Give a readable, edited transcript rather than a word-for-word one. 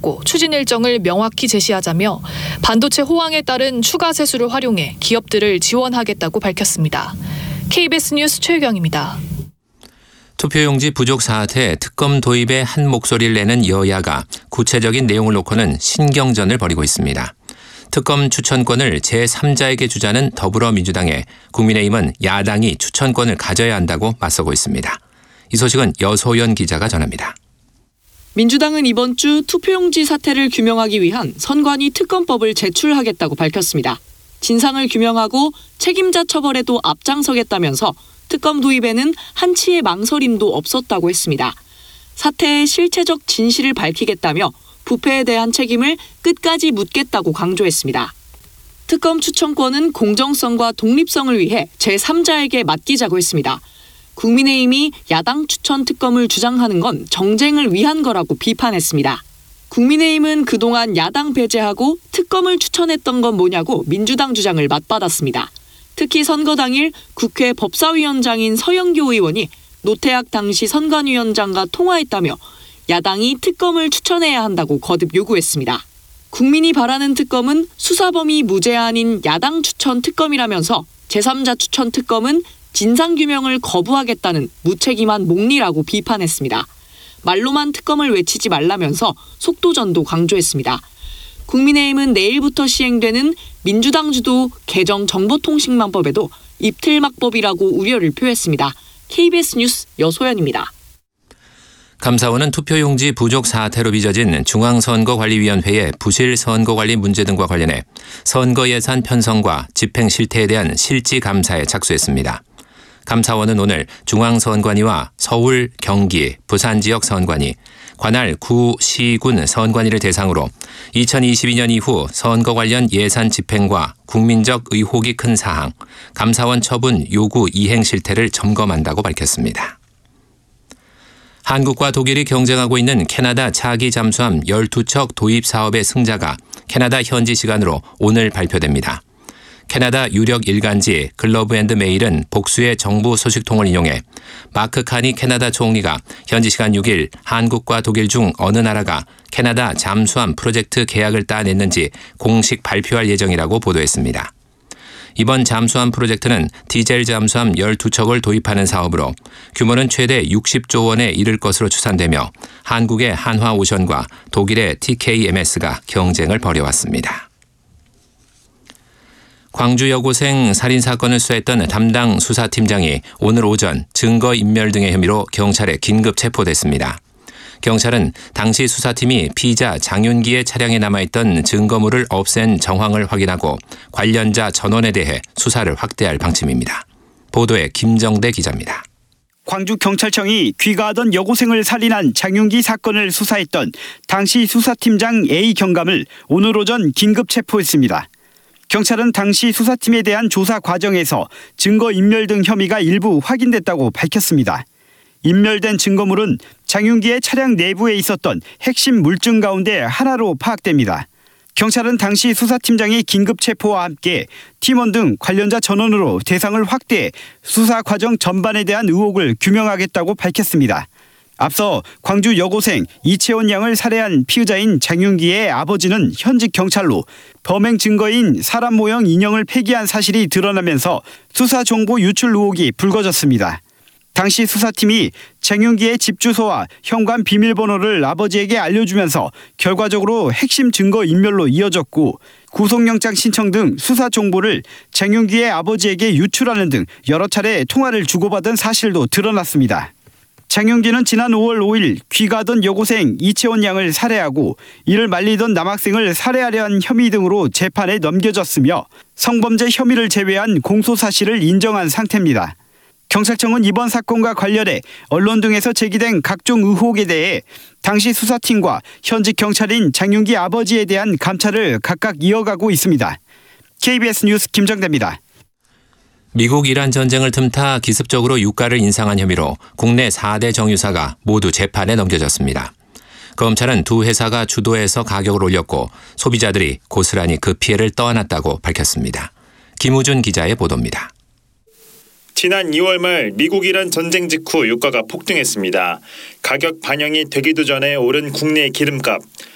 받고 추진 일정을 명확히 제시하자며 반도체 호황에 따른 추가 세수를 활용해 기업들을 지원하겠다고 밝혔습니다. KBS 뉴스 최유경입니다. 투표용지 부족 사태 특검 도입에 한 목소리를 내는 여야가 구체적인 내용을 놓고는 신경전을 벌이고 있습니다. 특검 추천권을 제3자에게 주자는 더불어민주당에 국민의힘은 야당이 추천권을 가져야 한다고 맞서고 있습니다. 이 소식은 여소연 기자가 전합니다. 민주당은 이번 주 투표용지 사태를 규명하기 위한 선관위 특검법을 제출하겠다고 밝혔습니다. 진상을 규명하고 책임자 처벌에도 앞장서겠다면서 특검 도입에는 한치의 망설임도 없었다고 했습니다. 사태의 실체적 진실을 밝히겠다며 부패에 대한 책임을 끝까지 묻겠다고 강조했습니다. 특검 추천권은 공정성과 독립성을 위해 제3자에게 맡기자고 했습니다. 국민의힘이 야당 추천 특검을 주장하는 건 정쟁을 위한 거라고 비판했습니다. 국민의힘은 그동안 야당 배제하고 특검을 추천했던 건 뭐냐고 민주당 주장을 맞받았습니다. 특히 선거 당일 국회 법사위원장인 서영교 의원이 노태악 당시 선관위원장과 통화했다며 야당이 특검을 추천해야 한다고 거듭 요구했습니다. 국민이 바라는 특검은 수사범위 무죄아닌 야당 추천 특검이라면서 제3자 추천 특검은 진상규명을 거부하겠다는 무책임한 몽리라고 비판했습니다. 말로만 특검을 외치지 말라면서 속도전도 강조했습니다. 국민의힘은 내일부터 시행되는 민주당 주도 개정 정보통신망법에도 입틀막법이라고 우려를 표했습니다. KBS 뉴스 여소연입니다. 감사원은 투표용지 부족 사태로 빚어진 중앙선거관리위원회의 부실 선거관리 문제 등과 관련해 선거예산 편성과 집행 실태에 대한 실지 감사에 착수했습니다. 감사원은 오늘 중앙선관위와 서울, 경기, 부산 지역 선관위, 관할 구, 시, 군 선관위를 대상으로 2022년 이후 선거 관련 예산 집행과 국민적 의혹이 큰 사항, 감사원 처분 요구 이행 실태를 점검한다고 밝혔습니다. 한국과 독일이 경쟁하고 있는 캐나다 차기 잠수함 12척 도입 사업의 승자가 캐나다 현지 시간으로 오늘 발표됩니다. 캐나다 유력 일간지 글로브앤드메일은 복수의 정부 소식통을 인용해 마크 카니 캐나다 총리가 현지 시간 6일 한국과 독일 중 어느 나라가 캐나다 잠수함 프로젝트 계약을 따냈는지 공식 발표할 예정이라고 보도했습니다. 이번 잠수함 프로젝트는 디젤 잠수함 12척을 도입하는 사업으로 규모는 최대 60조 원에 이를 것으로 추산되며 한국의 한화오션과 독일의 TKMS가 경쟁을 벌여왔습니다. 광주 여고생 살인사건을 수사했던 담당 수사팀장이 오늘 오전 증거인멸 등의 혐의로 경찰에 긴급 체포됐습니다. 경찰은 당시 수사팀이 피의자 장윤기의 차량에 남아있던 증거물을 없앤 정황을 확인하고 관련자 전원에 대해 수사를 확대할 방침입니다. 보도에 김정대 기자입니다. 광주경찰청이 귀가하던 여고생을 살인한 장윤기 사건을 수사했던 당시 수사팀장 A 경감을 오늘 오전 긴급 체포했습니다. 경찰은 당시 수사팀에 대한 조사 과정에서 증거인멸 등 혐의가 일부 확인됐다고 밝혔습니다. 인멸된 증거물은 장윤기의 차량 내부에 있었던 핵심 물증 가운데 하나로 파악됩니다. 경찰은 당시 수사팀장의 긴급 체포와 함께 팀원 등 관련자 전원으로 대상을 확대해 수사 과정 전반에 대한 의혹을 규명하겠다고 밝혔습니다. 앞서 광주 여고생 이채원 양을 살해한 피의자인 장윤기의 아버지는 현직 경찰로 범행 증거인 사람 모형 인형을 폐기한 사실이 드러나면서 수사 정보 유출 의혹이 불거졌습니다. 당시 수사팀이 장윤기의 집 주소와 현관 비밀번호를 아버지에게 알려주면서 결과적으로 핵심 증거 인멸로 이어졌고 구속영장 신청 등 수사 정보를 장윤기의 아버지에게 유출하는 등 여러 차례 통화를 주고받은 사실도 드러났습니다. 장윤기는 지난 5월 5일 귀가하던 여고생 이채원 양을 살해하고 이를 말리던 남학생을 살해하려 한 혐의 등으로 재판에 넘겨졌으며 성범죄 혐의를 제외한 공소사실을 인정한 상태입니다. 경찰청은 이번 사건과 관련해 언론 등에서 제기된 각종 의혹에 대해 당시 수사팀과 현직 경찰인 장윤기 아버지에 대한 감찰을 각각 이어가고 있습니다. KBS 뉴스 김정대입니다. 미국 이란 전쟁을 틈타 기습적으로 유가를 인상한 혐의로 국내 4대 정유사가 모두 재판에 넘겨졌습니다. 검찰은 두 회사가 주도해서 가격을 올렸고 소비자들이 고스란히 그 피해를 떠안았다고 밝혔습니다. 김우준 기자의 보도입니다. 지난 2월 말 미국 이란 전쟁 직후 유가가 폭등했습니다. 가격 반영이 되기도 전에 오른 국내 기름값.